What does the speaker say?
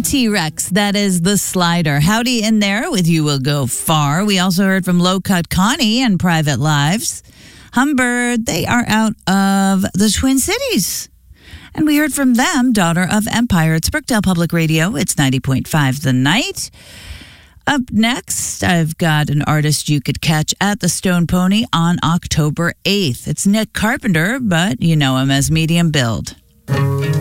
T-Rex, that is the Slider. Howdy in there with You Will Go Far. We also heard from Low Cut Connie and Private Lives. Humbird, they are out of the Twin Cities. And we heard from them, Daughter of Empire. It's Brookdale Public Radio. It's 90.5 The Night. Up next, I've got an artist you could catch at the Stone Pony on October 8th. It's Nick Carpenter, but you know him as Medium Build.